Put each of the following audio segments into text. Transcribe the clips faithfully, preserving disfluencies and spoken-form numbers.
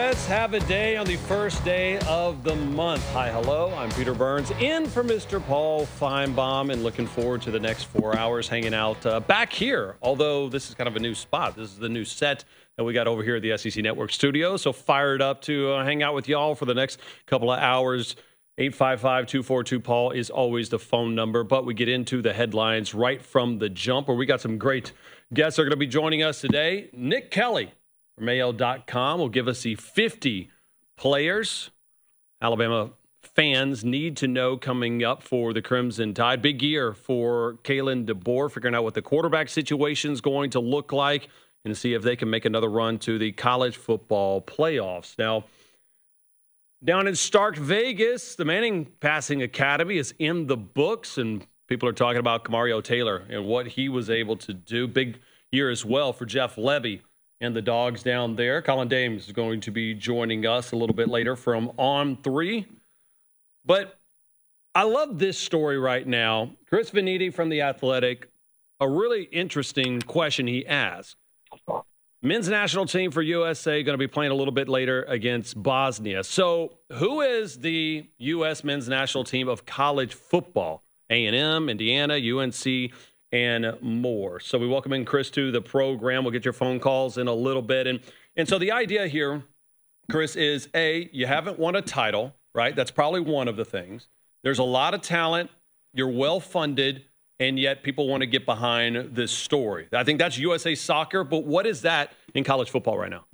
Let's have a day on the first day of the month. Hi, hello. I'm Peter Burns, in for Mister Paul Feinbaum, and looking forward to the next four hours hanging out uh, back here. Although this is kind of a new spot. This is the new set that we got over here at the S E C Network studio. So fired up to uh, hang out with y'all for the next couple of hours. eight five five, two four two, Paul is always the phone number. But we get into the headlines right from the jump, where we got some great guests that are going to be joining us today. Nick Kelly from A L dot com will give us the fifty players Alabama fans need to know coming up for the Crimson Tide. Big year for Kalen DeBoer, figuring out what the quarterback situation is going to look like and see if they can make another run to the college football playoffs. Now, down in Stark Vegas, the Manning Passing Academy is in the books, and people are talking about Kamario Taylor and what he was able to do. Big year as well for Jeff Levy and the Dogs down there. Colin Dames is going to be joining us a little bit later from On three. But I love this story right now. Chris Vannini from The Athletic, a really interesting question he asked. Men's national team for U S A going to be playing a little bit later against Bosnia. So who is the U S men's national team of college football? A and M, Indiana, U N C, and more. So we welcome in Chris to the program. We'll get your phone calls in a little bit. And, and so the idea here, Chris, is A, you haven't won a title, right? That's probably one of the things. There's a lot of talent. You're well-funded. And yet people want to get behind this story. I think that's U S A Soccer, but what is that in college football right now?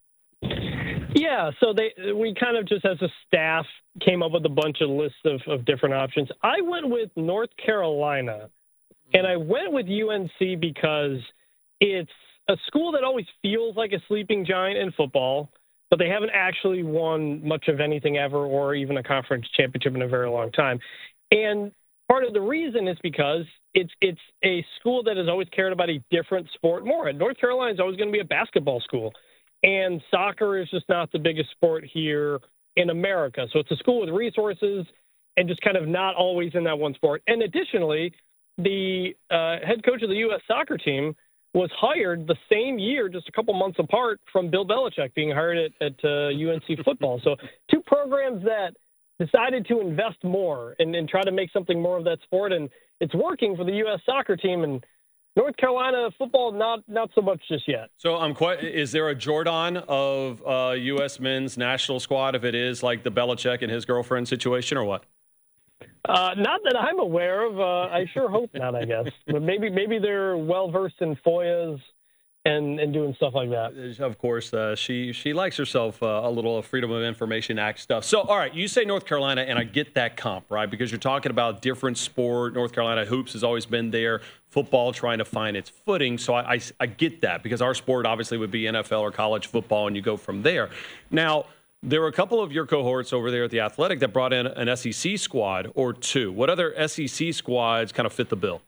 Yeah, so they we kind of just as a staff came up with a bunch of lists of, of different options. I went with North Carolina, and I went with U N C because it's a school that always feels like a sleeping giant in football, but they haven't actually won much of anything ever or even a conference championship in a very long time. And part of the reason is because it's it's a school that has always cared about a different sport more. And North Carolina is always going to be a basketball school. And soccer is just not the biggest sport here in America. So it's a school with resources and just kind of not always in that one sport. And additionally, the uh, head coach of the U S soccer team was hired the same year, just a couple months apart from Bill Belichick being hired at, at uh, U N C football. So two programs that decided to invest more and, and try to make something more of that sport. And it's working for the U S soccer team, and North Carolina football, not not so much just yet. So I'm quite, is there a Jordan of uh, U S men's national squad if it is like the Belichick and his girlfriend situation, or what? Uh, not that I'm aware of. Uh, I sure hope not, I guess. But maybe maybe they're well-versed in F O I As and, and doing stuff like that. Of course, uh, she she likes herself uh, a little Freedom of Information Act stuff. So, all right, you say North Carolina, and I get that comp, right? Because you're talking about different sport. North Carolina hoops has always been there. Football trying to find its footing. So I, I, I get that, because our sport obviously would be N F L or college football, and you go from there. Now, there were a couple of your cohorts over there at The Athletic that brought in an S E C squad or two. What other S E C squads kind of fit the bill?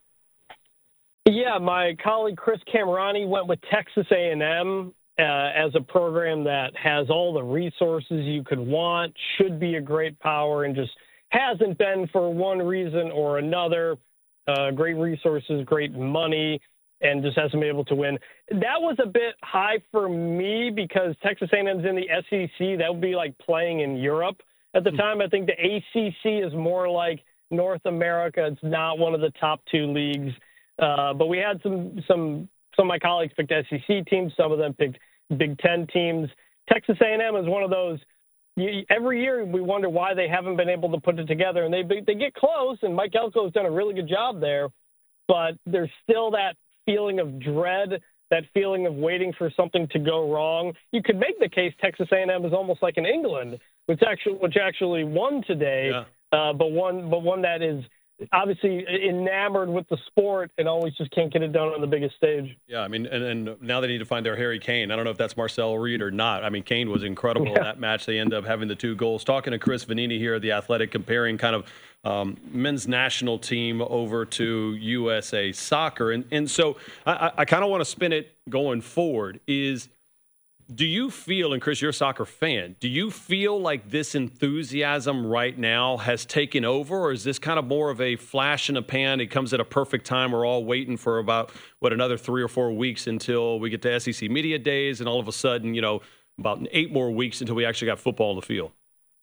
Yeah, my colleague Chris Camerani went with Texas A and M uh, as a program that has all the resources you could want, should be a great power, and just hasn't been for one reason or another. Uh, great resources, great money, and just hasn't been able to win. That was a bit high for me because Texas A and M's in the S E C. That would be like playing in Europe at the time. I think the A C C is more like North America. It's not one of the top two leagues. Uh, but we had some some some of my colleagues picked S E C teams. Some of them picked Big Ten teams. Texas A and M is one of those. You, every year we wonder why they haven't been able to put it together, and they they get close. And Mike Elko has done a really good job there, but there's still that feeling of dread, that feeling of waiting for something to go wrong. You could make the case Texas A and M is almost like an England, which actually which actually won today, yeah. uh, but one but one that is obviously enamored with the sport and always just can't get it done on the biggest stage. Yeah, I mean, and, and now they need to find their Harry Kane. I don't know if that's Marcel Reed or not. I mean, Kane was incredible yeah. in that match. They end up having the two goals. Talking to Chris Vannini here at The Athletic, comparing kind of um, men's national team over to U S A Soccer. And, and so I, I kind of want to spin it going forward is, do you feel, and Chris, you're a soccer fan, do you feel like this enthusiasm right now has taken over, or is this kind of more of a flash in a pan? It comes at a perfect time. We're all waiting for about, what, another three or four weeks until we get to S E C Media Days, and all of a sudden, you know, about eight more weeks until we actually got football on the field?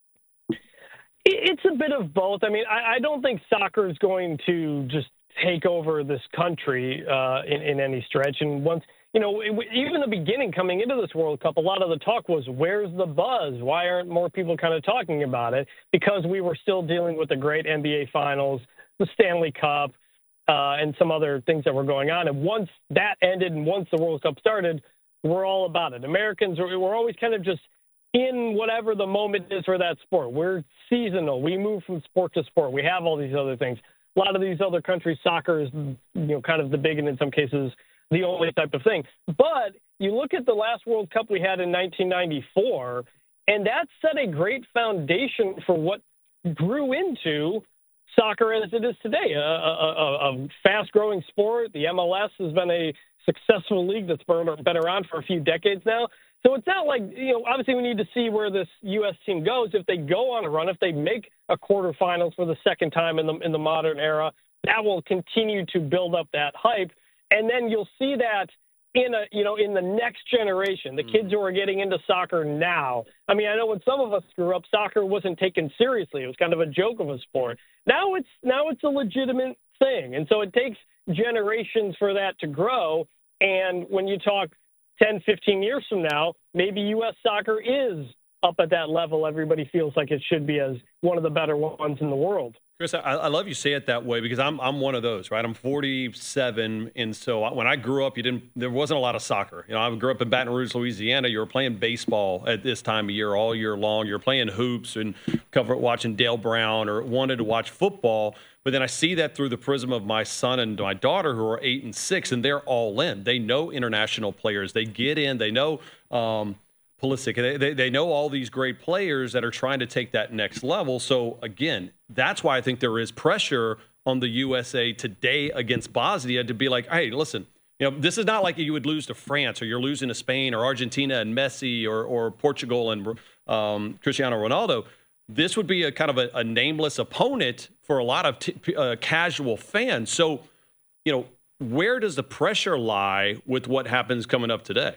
It's a bit of both. I mean, I, I don't think soccer is going to just take over this country uh, in, in any stretch. And once, you know, it, even the beginning coming into this World Cup, a lot of the talk was, where's the buzz? Why aren't more people kind of talking about it? Because we were still dealing with the great N B A Finals, the Stanley Cup, uh, and some other things that were going on. And once that ended and once the World Cup started, we're all about it. Americans, are, we're always kind of just in whatever the moment is for that sport. We're seasonal. We move from sport to sport. We have all these other things. A lot of these other countries, soccer is, you know, kind of the big and in some cases the only type of thing. But you look at the last World Cup we had in nineteen ninety-four, and that set a great foundation for what grew into soccer as it is today, a, a, a fast-growing sport. The M L S has been a successful league that's been around for a few decades now. So it's not like, you know, obviously we need to see where this U S team goes. If they go on a run, if they make a quarterfinals for the second time in the in the modern era, that will continue to build up that hype. And then you'll see that in a, you know, in the next generation, the kids who are getting into soccer now. I mean, I know when some of us grew up, soccer wasn't taken seriously. It was kind of a joke of a sport. Now it's now it's a legitimate thing. And so it takes generations for that to grow. And when you talk ten, fifteen years from now, maybe U S soccer is up at that level everybody feels like it should be, as one of the better ones in the world. Chris, I, I love you say it that way because I'm I'm one of those, right? I'm forty-seven, and so when I grew up, you didn't there wasn't a lot of soccer. You know, I grew up in Baton Rouge, Louisiana. You were playing baseball at this time of year all year long. You're playing hoops and cover watching Dale Brown, or wanted to watch football. But then I see that through the prism of my son and my daughter, who are eight and six, and they're all in. They know international players. They get in. They know um, Pulisic. They, they, they know all these great players that are trying to take that next level. So, again, that's why I think there is pressure on the U S A today against Bosnia to be like, hey, listen, you know, this is not like you would lose to France or you're losing to Spain or Argentina and Messi or, or Portugal and um, Cristiano Ronaldo. This would be a kind of a, a nameless opponent for a lot of t- uh, casual fans. So, you know, where does the pressure lie with what happens coming up today?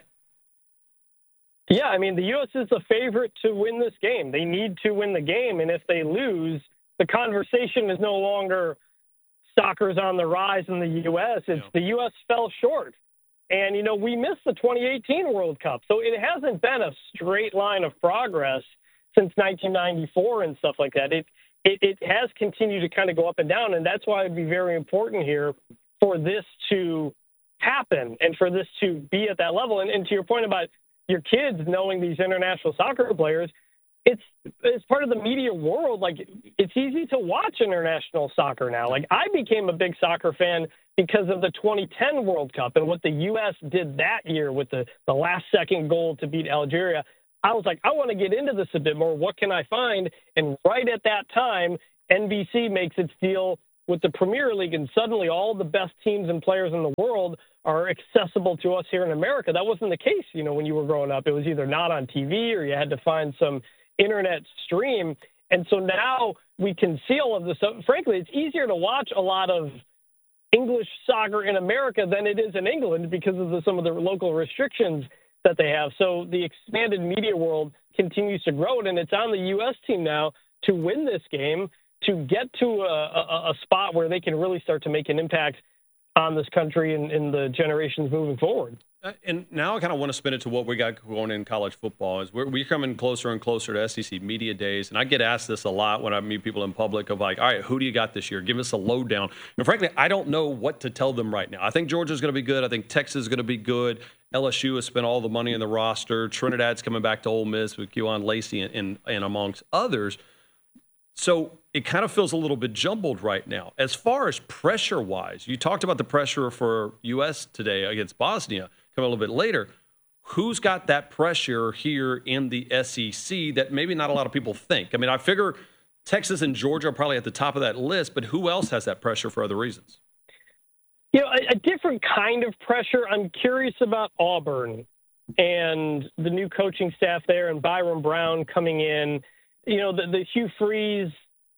Yeah, I mean, the U S is the favorite to win this game. They need to win the game, and if they lose, the conversation is no longer soccer's on the rise in the U S. It's yeah. the U S fell short. And, you know, we missed the twenty eighteen World Cup, so it hasn't been a straight line of progress since nineteen ninety-four and stuff like that. It, it it has continued to kind of go up and down, and that's why it'd be very important here for this to happen and for this to be at that level. And, and to your point about your kids knowing these international soccer players, it's it's part of the media world. Like, it's easy to watch international soccer now. Like, I became a big soccer fan because of the twenty ten World Cup and what the U S did that year with the, the last second goal to beat Algeria. I was like, I want to get into this a bit more. What can I find? And right at that time, N B C makes its deal with the Premier League, and suddenly all the best teams and players in the world are accessible to us here in America. That wasn't the case, you know, when you were growing up. It was either not on T V or you had to find some internet stream. And so now we can see all of this. So frankly, it's easier to watch a lot of English soccer in America than it is in England because of the, some of the local restrictions that they have. So the expanded media world continues to grow, and it's on the U S team now to win this game, to get to a, a, a spot where they can really start to make an impact on this country and in the generations moving forward. Uh, and now I kind of want to spin it to what we got going in college football. Is we're, we're coming closer and closer to S E C Media Days, and I get asked this a lot when I meet people in public of like, all right, who do you got this year? Give us a lowdown. And frankly, I don't know what to tell them right now. I think Georgia's going to be good. I think Texas is going to be good. L S U has spent all the money in the roster. Trinidad's coming back to Ole Miss with Keon Lacey and, and, and amongst others. So it kind of feels a little bit jumbled right now. As far as pressure-wise, you talked about the pressure for U S today against Bosnia, coming a little bit later. Who's got that pressure here in the S E C that maybe not a lot of people think? I mean, I figure Texas and Georgia are probably at the top of that list, but who else has that pressure for other reasons? You know, a, a different kind of pressure. I'm curious about Auburn and the new coaching staff there and Byron Brown coming in. You know, the, the Hugh Freeze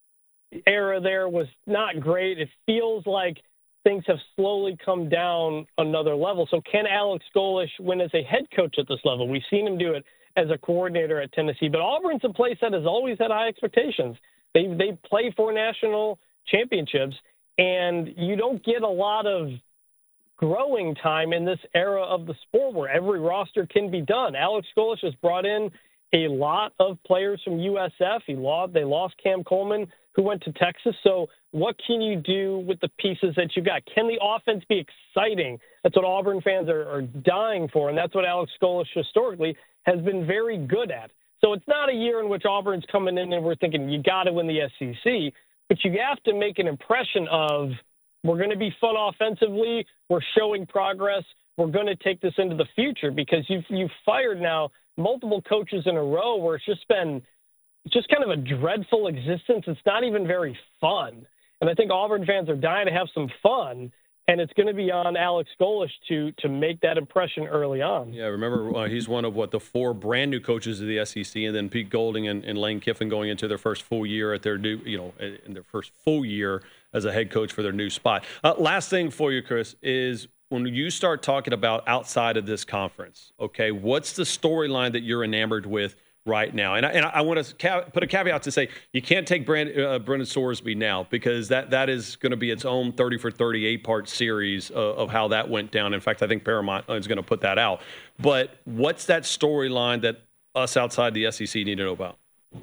era there was not great. It feels like things have slowly come down another level. So can Alex Golesh win as a head coach at this level? We've seen him do it as a coordinator at Tennessee. But Auburn's a place that has always had high expectations. They they play for national championships, and you don't get a lot of growing time in this era of the sport where every roster can be done. Alex Golesh has brought in a lot of players from U S F. He lost, they lost Cam Coleman, who went to Texas. So what can you do with the pieces that you got? Can the offense be exciting? That's what Auburn fans are, are dying for, and that's what Alex Golesh historically has been very good at. So it's not a year in which Auburn's coming in and we're thinking you got to win the S E C, but you have to make an impression of we're going to be fun offensively, we're showing progress, we're going to take this into the future, because you've you've fired now multiple coaches in a row where it's just been just kind of a dreadful existence. It's not even very fun. And I think Auburn fans are dying to have some fun, and it's going to be on Alex Golesh to to make that impression early on. Yeah, remember, uh, he's one of, what, the four brand-new coaches of the S E C, and then Pete Golding and, and Lane Kiffin going into their first full year at their new, you know, in their first full year as a head coach for their new spot. Uh, last thing for you, Chris, is when you start talking about outside of this conference, okay, what's the storyline that you're enamored with right now? And I, and I want to ca- put a caveat to say you can't take Brand, uh, Brendan Sorsby now, because that, that is going to be its own thirty for thirty-eight part series uh, of how that went down. In fact, I think Paramount is going to put that out. But what's that storyline that us outside the S E C need to know about?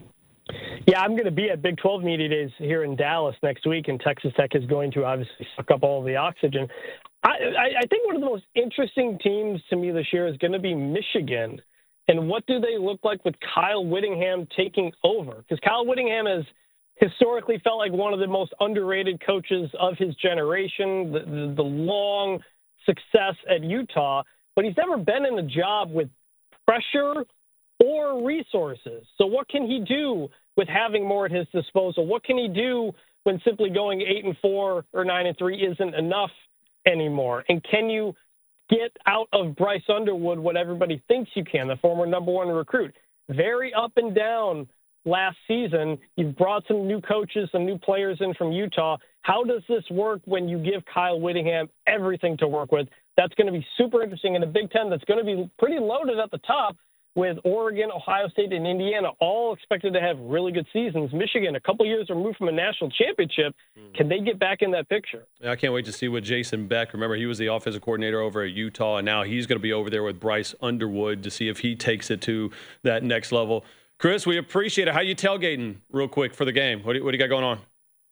Yeah, I'm going to be at Big twelve Media Days here in Dallas next week, and Texas Tech is going to obviously suck up all the oxygen. I, I, I think one of the most interesting teams to me this year is going to be Michigan. And what do they look like with Kyle Whittingham taking over? Because Kyle Whittingham has historically felt like one of the most underrated coaches of his generation, the, the, the long success at Utah, but he's never been in a job with pressure or resources. So what can he do with having more at his disposal? What can he do when simply going eight and four or nine and three isn't enough anymore? And can you get out of Bryce Underwood what everybody thinks you can, the former number one recruit? Very up and down last season. You've brought some new coaches, some new players in from Utah. How does this work when you give Kyle Whittingham everything to work with? That's going to be super interesting in a Big Ten that's going to be pretty loaded at the top, with Oregon, Ohio State, and Indiana all expected to have really good seasons. Michigan, a couple years removed from a national championship. Can they get back in that picture? Yeah, I can't wait to see what Jason Beck, remember, he was the offensive coordinator over at Utah, and now he's going to be over there with Bryce Underwood to see if he takes it to that next level. Chris, we appreciate it. How you tailgating real quick for the game? What do you, what do you got going on?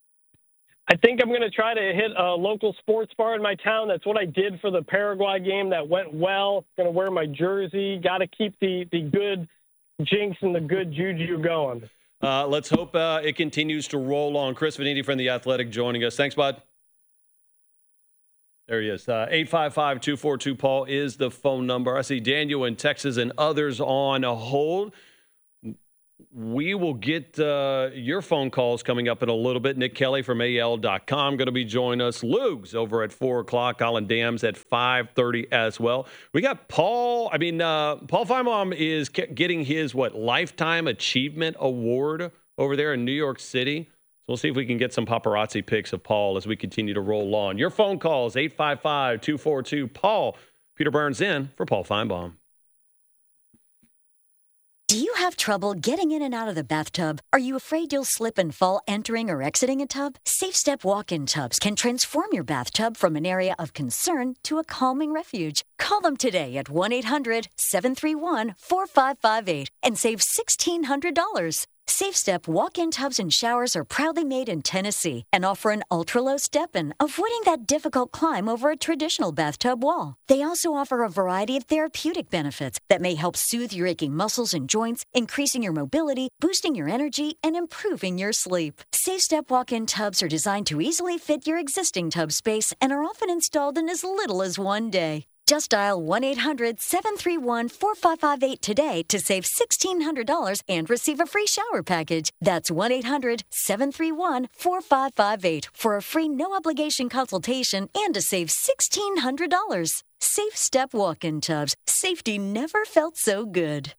I think I'm going to try to hit a local sports bar in my town. That's what I did for the Paraguay game. That went well. Going to wear my jersey. Got to keep the, the good jinx and the good juju going. Uh, let's hope uh, it continues to roll on. Chris Veniti from The Athletic joining us. Thanks, bud. There he is. Uh, eight five five, two four two, Paul is the phone number. I see Daniel in Texas and others on a hold. We will get uh, your phone calls coming up in a little bit. Nick Kelly from A L dot com going to be joining us. Lugs over at four o'clock. Colin Dams at five thirty as well. We got Paul. I mean, uh, Paul Feinbaum is getting his, what, Lifetime Achievement Award over there in New York City. So we'll see if we can get some paparazzi pics of Paul as we continue to roll on. Your phone calls, eight five five, two four two, Paul. Peter Burns in for Paul Feinbaum. Do you have trouble getting in and out of the bathtub? Are you afraid you'll slip and fall entering or exiting a tub? SafeStep walk-in tubs can transform your bathtub from an area of concern to a calming refuge. Call them today at one eight hundred, seven three one, four five five eight and save sixteen hundred dollars. SafeStep walk-in tubs and showers are proudly made in Tennessee and offer an ultra-low step-in, avoiding that difficult climb over a traditional bathtub wall. They also offer a variety of therapeutic benefits that may help soothe your aching muscles and joints, increasing your mobility, boosting your energy, and improving your sleep. SafeStep walk-in tubs are designed to easily fit your existing tub space and are often installed in as little as one day. Just dial one eight hundred, seven three one, four five five eight today to save sixteen hundred dollars and receive a free shower package. That's one eight hundred, seven three one, four five five eight for a free no-obligation consultation and to save sixteen hundred dollars. Safe Step walk-in tubs. Safety never felt so good.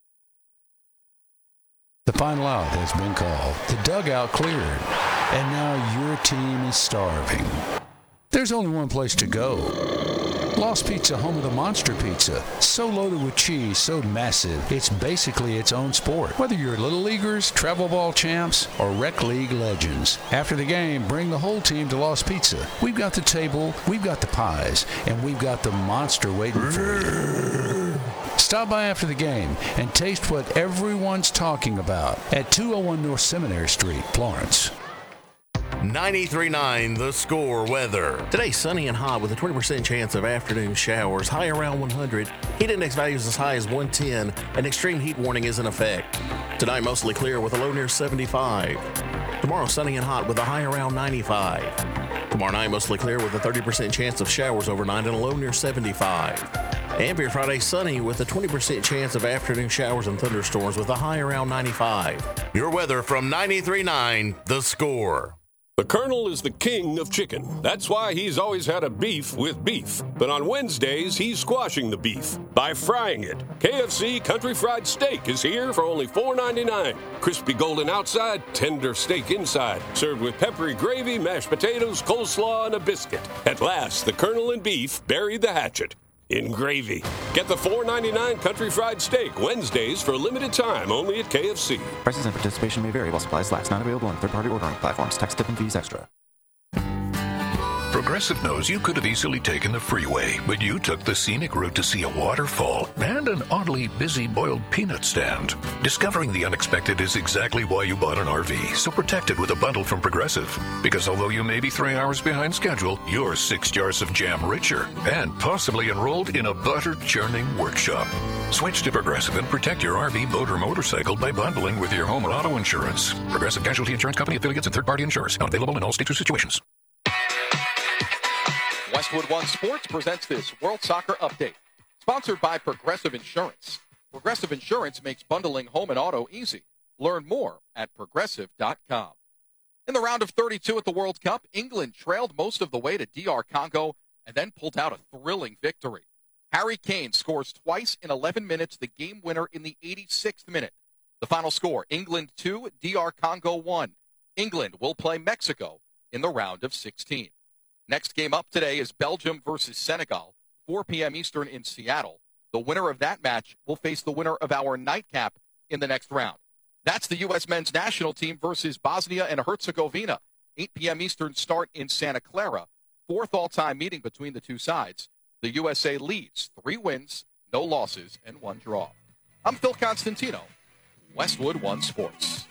The final out has been called. The dugout cleared. And now your team is starving. There's only one place to go. Lost Pizza, home of the Monster Pizza. So loaded with cheese, so massive, it's basically its own sport. Whether you're Little Leaguers, travel ball champs, or rec league legends. After the game, bring the whole team to Lost Pizza. We've got the table, we've got the pies, and we've got the monster waiting for you. Stop by after the game and taste what everyone's talking about at two oh one North Seminary Street, Florence. ninety-three point nine The Score weather. Today, sunny and hot with a twenty percent chance of afternoon showers, high around one hundred. Heat index values as high as one ten. An extreme heat warning is in effect. Tonight, mostly clear with a low near seventy-five. Tomorrow, sunny and hot with a high around ninety-five. Tomorrow night, mostly clear with a thirty percent chance of showers overnight and a low near seventy-five. And for Friday, sunny with a twenty percent chance of afternoon showers and thunderstorms with a high around ninety-five. Your weather from ninety-three point nine The Score. The Colonel is the king of chicken. That's why he's always had a beef with beef. But on Wednesdays, he's squashing the beef by frying it. K F C Country Fried Steak is here for only four ninety-nine. Crispy golden outside, tender steak inside. Served with peppery gravy, mashed potatoes, coleslaw, and a biscuit. At last, the Colonel and beef buried the hatchet in gravy. Get the four ninety-nine Country Fried Steak Wednesdays for a limited time only at K F C. Prices and participation may vary while supplies last. Not available on third-party ordering platforms. Tax, tip, and fees extra. Progressive knows you could have easily taken the freeway, but you took the scenic route to see a waterfall and an oddly busy boiled peanut stand. Discovering the unexpected is exactly why you bought an R V, so protect it with a bundle from Progressive. Because although you may be three hours behind schedule, you're six jars of jam richer and possibly enrolled in a butter-churning workshop. Switch to Progressive and protect your R V, boat, or motorcycle by bundling with your home or auto insurance. Progressive Casualty Insurance Company affiliates and third-party insurers. Not available in all states or situations. Westwood One Sports presents this World Soccer Update. Sponsored by Progressive Insurance. Progressive Insurance makes bundling home and auto easy. Learn more at progressive dot com. In the round of thirty-two at the World Cup, England trailed most of the way to D R Congo and then pulled out a thrilling victory. Harry Kane scores twice in eleven minutes, the game winner in the eighty-sixth minute. The final score, England two, D R Congo one. England will play Mexico in the round of sixteen. Next game up today is Belgium versus Senegal, four p.m. Eastern in Seattle. The winner of that match will face the winner of our nightcap in the next round. That's the U S men's national team versus Bosnia and Herzegovina, eight p.m. Eastern start in Santa Clara. Fourth all-time meeting between the two sides. The U S A leads, three wins, no losses, and one draw. I'm Phil Constantino, Westwood One Sports.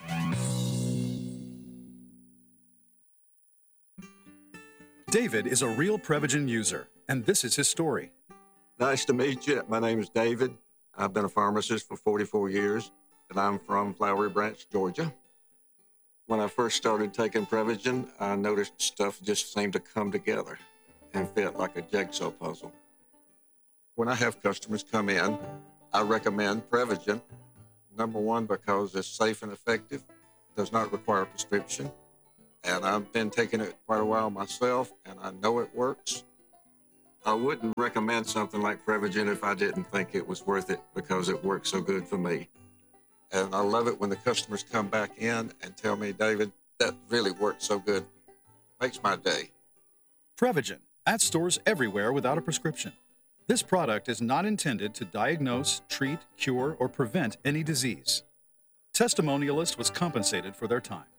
David is a real Prevagen user, and this is his story. Nice to meet you. My name is David. I've been a pharmacist for forty-four years, and I'm from Flowery Branch, Georgia. When I first started taking Prevagen, I noticed stuff just seemed to come together and fit like a jigsaw puzzle. When I have customers come in, I recommend Prevagen. Number one, because it's safe and effective, does not require a prescription. And I've been taking it quite a while myself, and I know it works. I wouldn't recommend something like Prevagen if I didn't think it was worth it because it works so good for me. And I love it when the customers come back in and tell me, David, that really works so good. Makes my day. Prevagen, at stores everywhere without a prescription. This product is not intended to diagnose, treat, cure, or prevent any disease. Testimonialist was compensated for their time.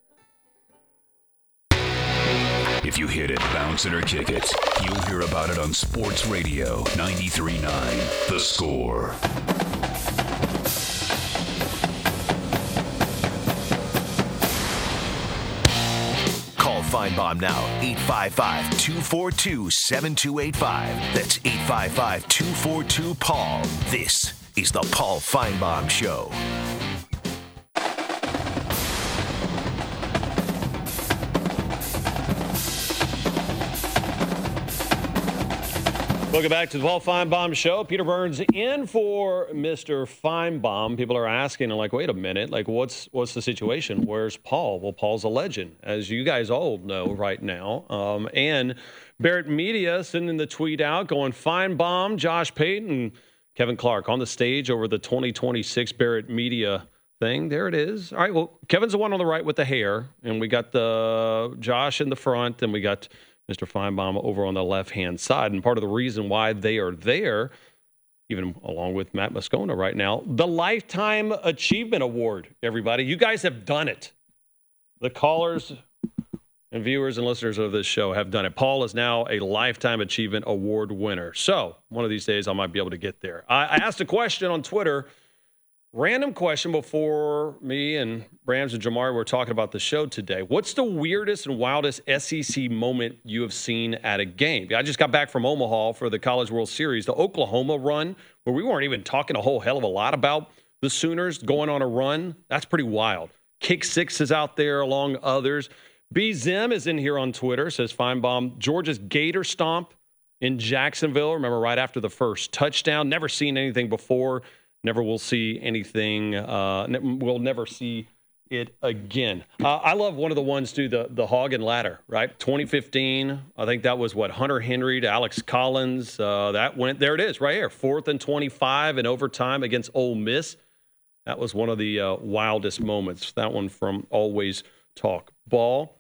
If you hit it, bounce it, or kick it, you'll hear about it on Sports Radio ninety-three point nine The Score. Call Feinbaum now, eight five five, two four two, seven two eight five. That's eight five five, two four two, Paul. This is the Paul Feinbaum Show. Welcome back to the Paul Feinbaum Show. Peter Burns in for Mister Feinbaum. People are asking, like, wait a minute, like, what's what's the situation? Where's Paul? Well, Paul's a legend, as you guys all know right now. Um, and Barrett Media sending the tweet out, going, Feinbaum, Josh Payton, Kevin Clark on the stage over the twenty twenty-six Barrett Media thing. There it is. All right, well, Kevin's the one on the right with the hair, and we got the Josh in the front, and we got Mister Feinbaum over on the left-hand side. And part of the reason why they are there, even along with Matt Moscona right now, the Lifetime Achievement Award, everybody. You guys have done it. The callers and viewers and listeners of this show have done it. Paul is now a Lifetime Achievement Award winner. So one of these days I might be able to get there. I, I asked a question on Twitter, random question before me and Brams and Jamari were talking about the show today. What's the weirdest and wildest S E C moment you have seen at a game? I just got back from Omaha for the College World Series, the Oklahoma run, where we weren't even talking a whole hell of a lot about the Sooners going on a run. That's pretty wild. Kick sixes out there along others. B. Zim is in here on Twitter, says Feinbaum. Georgia's Gator Stomp in Jacksonville. Remember, right after the first touchdown. Never seen anything before. Never will see anything. Uh, we'll never see it again. Uh, I love one of the ones, too, the, the hog and ladder, right? twenty fifteen. I think that was, what, Hunter Henry to Alex Collins. Uh, that went, there it is, right here. Fourth and twenty-five in overtime against Ole Miss. That was one of the uh, wildest moments. That one from Always Talk Ball.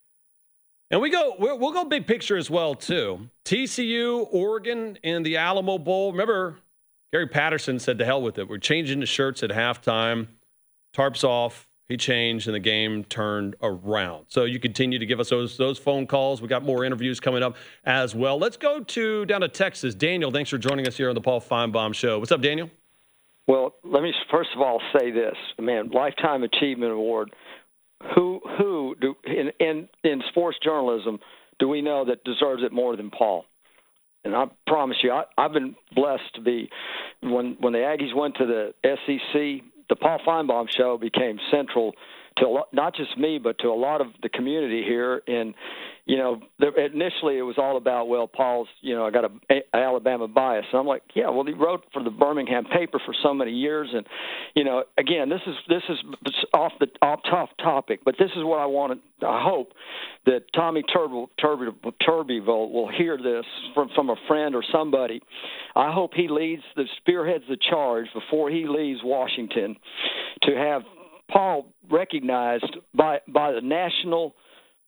And we go, we'll go big picture as well, too. T C U, Oregon, and the Alamo Bowl. Remember, Gary Patterson said, to hell with it. We're changing the shirts at halftime. Tarps off. He changed, and the game turned around. So you continue to give us those those phone calls. We got more interviews coming up as well. Let's go to down to Texas. Daniel, thanks for joining us here on the Paul Feinbaum Show. What's up, Daniel? Well, let me first of all say this. Man, Lifetime Achievement Award. Who who do in, in in sports journalism do we know that deserves it more than Paul? And I promise you, I, I've been blessed to be when when the Aggies went to the S E C. The Paul Feinbaum Show became central to a lot, not just me, but to a lot of the community here. And you know, the, initially it was all about, well, Paul's, you know, I got a, a Alabama bias. And I'm like, yeah, well, he wrote for the Birmingham paper for so many years. And, you know, again, this is this is off the off tough topic, but this is what I want to, I hope that Tommy Turby, Turby, Turbyville will hear this from, from a friend or somebody. I hope he leads, the spearheads the charge before he leaves Washington to have Paul recognized by by the national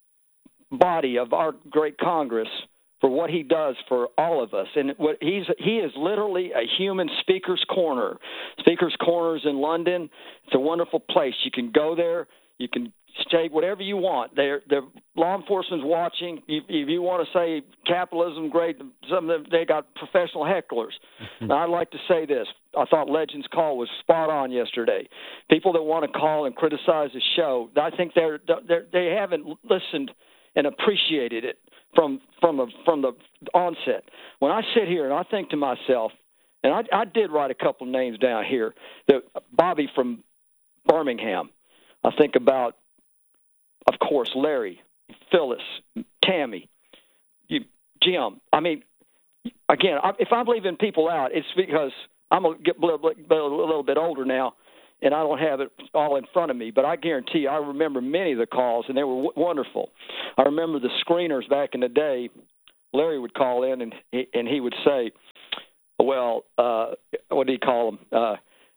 body of our great Congress for what he does for all of us. And what he's he is literally a human speaker's corner. Speaker's Corners in London. It's a wonderful place. You can go there. You can stay whatever you want. They're, they're law enforcement's watching. If, if you want to say capitalism, great. Some of them, they got professional hecklers. And I'd like to say this. I thought Legends Call was spot on yesterday. People that want to call and criticize the show, I think they're, they're they haven't listened and appreciated it from from a, from the onset. When I sit here and I think to myself, and I, I did write a couple names down here, that Bobby from Birmingham. I think about, of course, Larry, Phyllis, Tammy, you, Jim. I mean, again, I, if I'm leaving people out, it's because I'm a, get a little, a little bit older now, and I don't have it all in front of me. But I guarantee you, I remember many of the calls, and they were w- wonderful. I remember the screeners back in the day. Larry would call in, and he, and he would say, well, uh, what did he call them? Uh,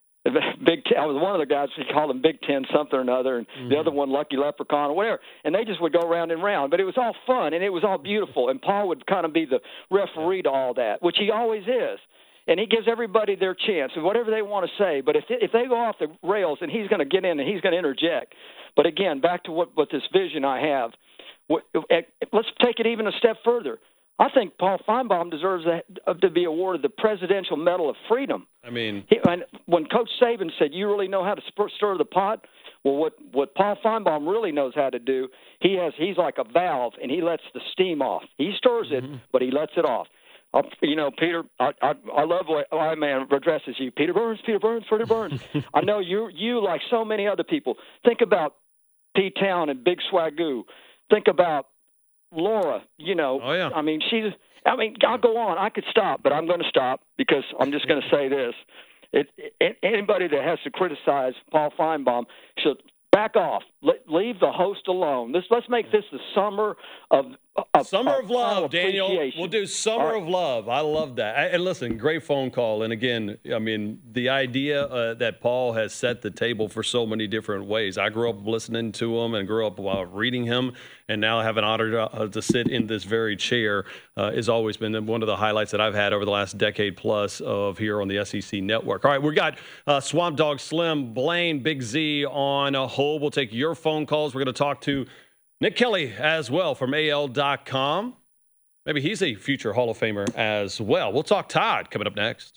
Big Ten. I was one of the guys. He called them Big Ten something or another, and mm-hmm. the other one Lucky Leprechaun or whatever. And they just would go round and round. But it was all fun, and it was all beautiful. And Paul would kind of be the referee to all that, which he always is. And he gives everybody their chance and whatever they want to say. But if if they go off the rails, and he's going to get in and he's going to interject. But again, back to what, what this vision I have. What, let's take it even a step further. I think Paul Feinbaum deserves a, to be awarded the Presidential Medal of Freedom. I mean, he, when Coach Saban said, "You really know how to stir the pot," well, what what Paul Feinbaum really knows how to do, he has he's like a valve, and he lets the steam off. He stirs it, mm-hmm. but he lets it off. I, you know, Peter, I, I I love what my man addresses you, Peter Burns, Peter Burns, Peter Burns. I know you you like so many other people. Think about P-Town and Big Swagoo. Think about Laura, you know, oh, yeah. I mean, she's, I mean, I'll go on. I could stop, but I'm going to stop because I'm just going to say this. It, it, anybody that has to criticize Paul Feinbaum should back off. Let, leave the host alone. This, let's make this the summer of of Summer of, of Love, of Daniel. appreciation. We'll do Summer All right. of Love. I love that. And listen, great phone call. And again, I mean, the idea uh, that Paul has set the table for so many different ways. I grew up listening to him and grew up uh, reading him, and now have an honor to, uh, to sit in this very chair uh, has always been one of the highlights that I've had over the last decade plus of here on the S E C Network. All right, we got uh, Swamp Dog Slim, Blaine, Big Z on a hold. We'll take your phone calls. We're going to talk to Nick Kelly as well from A L dot com. Maybe he's a future Hall of Famer as well. We'll talk Todd coming up next.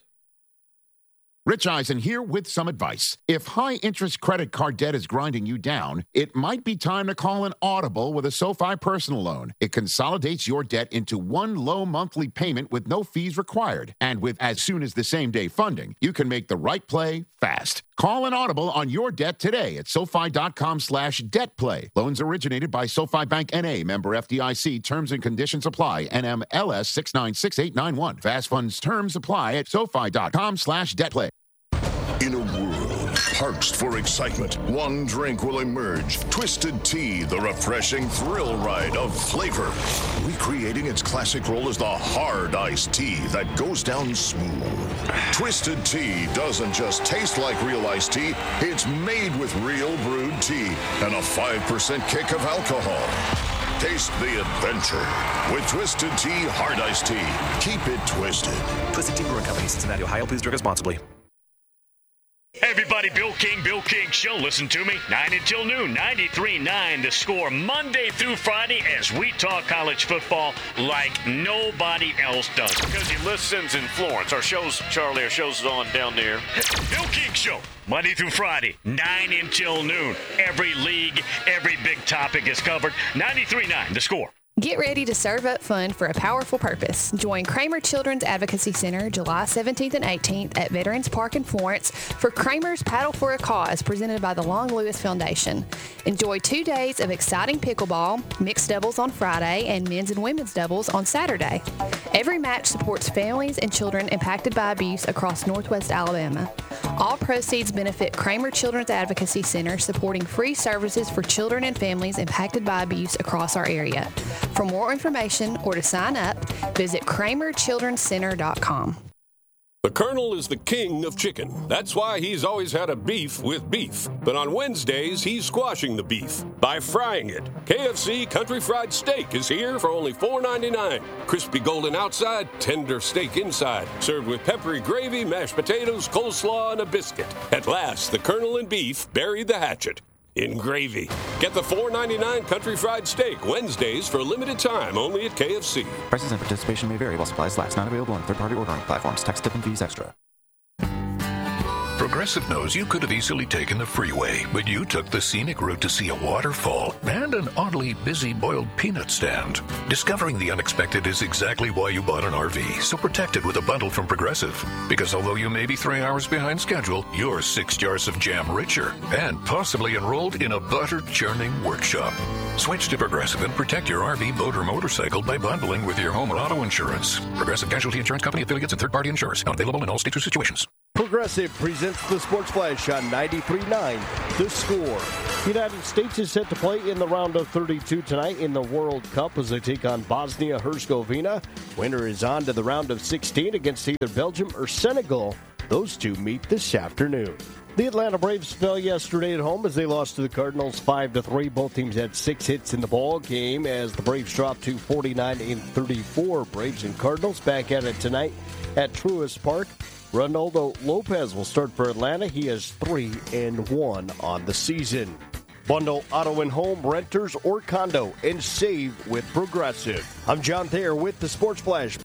Rich Eisen here with some advice. If high-interest credit card debt is grinding you down, it might be time to call an audible with a SoFi personal loan. It consolidates your debt into one low monthly payment with no fees required. And with as soon as the same day funding, you can make the right play fast. Call an audible on your debt today at SoFi.com slash debt play. Loans originated by SoFi Bank N A, member F D I C. Terms and conditions apply. N M L S six nine six eight nine one. Fast funds terms apply at SoFi.com slash debt play. In a world parched for excitement, one drink will emerge. Twisted Tea, the refreshing thrill ride of flavor. Recreating its classic role as the hard iced tea that goes down smooth. Twisted Tea doesn't just taste like real iced tea, it's made with real brewed tea and a five percent kick of alcohol. Taste the adventure with Twisted Tea Hard Iced Tea. Keep it twisted. Twisted Tea Brewing Company, Cincinnati, Ohio. Please drink responsibly. Hey everybody, Bill King, Bill King Show. Listen to me, nine until noon, ninety-three point nine The Score, Monday through Friday, as we talk college football like nobody else does. Because he listens in Florence. Our show's, Charlie, our show's on down there. Bill King Show, Monday through Friday, nine until noon. Every league, every big topic is covered. ninety-three point nine The Score. Get ready to serve up fun for a powerful purpose. Join Kramer Children's Advocacy Center July seventeenth and eighteenth at Veterans Park in Florence for Kramer's Paddle for a Cause, presented by the Long Lewis Foundation. Enjoy two days of exciting pickleball, mixed doubles on Friday, and men's and women's doubles on Saturday. Every match supports families and children impacted by abuse across Northwest Alabama. All proceeds benefit Kramer Children's Advocacy Center, supporting free services for children and families impacted by abuse across our area. For more information or to sign up, visit kramer children's center dot com. The Colonel is the king of chicken. That's why he's always had a beef with beef. But on Wednesdays, he's squashing the beef by frying it. K F C Country Fried Steak is here for only four ninety-nine. Crispy golden outside, tender steak inside. Served with peppery gravy, mashed potatoes, coleslaw, and a biscuit. At last, the Colonel and beef buried the hatchet in gravy. Get the four ninety-nine Country Fried Steak Wednesdays for a limited time only at K F C. Prices and participation may vary while supplies last. Not available on third-party ordering platforms. Tax, tip, and fees extra. Progressive knows you could have easily taken the freeway, but you took the scenic route to see a waterfall and an oddly busy boiled peanut stand. Discovering the unexpected is exactly why you bought an R V, so protect it with a bundle from Progressive. Because although you may be three hours behind schedule, you're six jars of jam richer and possibly enrolled in a butter-churning workshop. Switch to Progressive and protect your R V, boat, or motorcycle by bundling with your home or auto insurance. Progressive Casualty Insurance Company, affiliates, and third-party insurers. Not available in all states or situations. Progressive presents the Sports Flash on ninety-three point nine The Score. The United States is set to play in the round of thirty-two tonight in the World Cup as they take on Bosnia-Herzegovina. Winner is on to the round of sixteen against either Belgium or Senegal. Those two meet this afternoon. The Atlanta Braves fell yesterday at home as they lost to the Cardinals five to three. Both teams had six hits in the ball game as the Braves dropped to forty-nine and thirty-four. Braves and Cardinals back at it tonight at Truist Park. Ronaldo Lopez will start for Atlanta. He has three and one on the season. Bundle auto and home, renters, or condo, and save with Progressive. I'm John Thayer with the Sports Flash.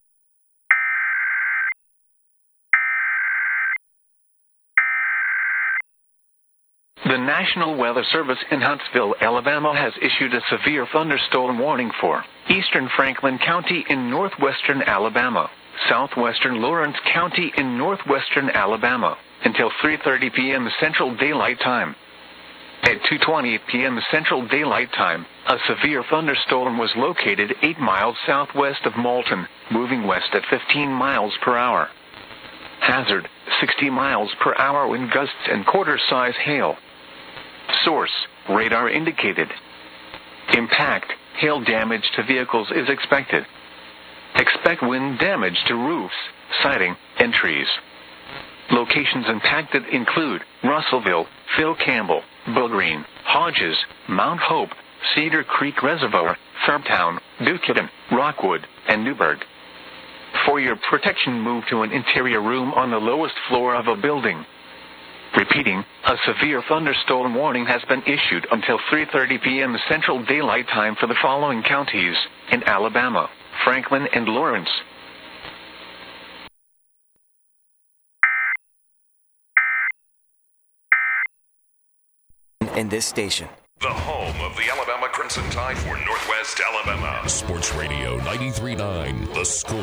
The National Weather Service in Huntsville, Alabama, has issued a severe thunderstorm warning for eastern Franklin County in northwestern Alabama, southwestern Lawrence County in northwestern Alabama, until three thirty p.m. Central Daylight Time. At two twenty p.m. Central Daylight Time, a severe thunderstorm was located eight miles southwest of Moulton, moving west at fifteen miles per hour. Hazard, sixty miles per hour wind gusts and quarter-size hail. Source, radar indicated. Impact, hail damage to vehicles is expected. Expect wind damage to roofs, siding, and trees. Locations impacted include Russellville, Phil Campbell, Bullgreen, Hodges, Mount Hope, Cedar Creek Reservoir, Fairtown, Duquesne, Rockwood, and Newburgh. For your protection, move to an interior room on the lowest floor of a building. Repeating, a severe thunderstorm warning has been issued until three thirty p.m. Central Daylight Time for the following counties in Alabama: Franklin and Lawrence. In this station. The home of the Alabama Crimson Tide for Northwest Alabama. Sports Radio ninety-three point nine, The Score.